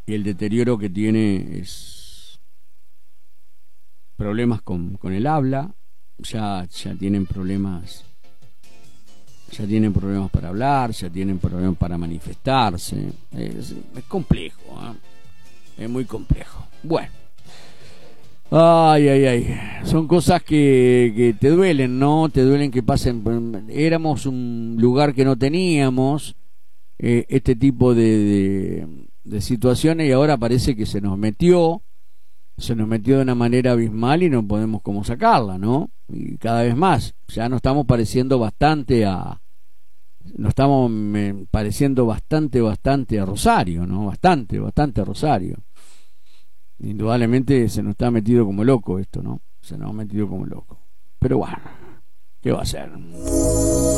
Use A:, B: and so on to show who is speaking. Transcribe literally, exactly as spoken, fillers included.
A: y el deterioro que tiene es problemas con, con el habla, ya, ya tienen problemas, ya tienen problemas para hablar, ya tienen problemas para manifestarse, es, es complejo, ¿eh? Es muy complejo. Bueno, ay, ay, ay, son cosas que, que te duelen, ¿no? Te duelen que pasen. Éramos un lugar que no teníamos eh, este tipo de, de, de situaciones, y ahora parece que se nos metió, se nos metió de una manera abismal y no podemos cómo sacarla, ¿no? Y cada vez más, ya nos estamos pareciendo bastante a, nos estamos me, pareciendo bastante, bastante a Rosario, ¿no? Bastante, bastante a Rosario. Indudablemente se nos está metido como loco esto, ¿no? Se nos ha metido como loco. Pero bueno, ¿qué va a ser?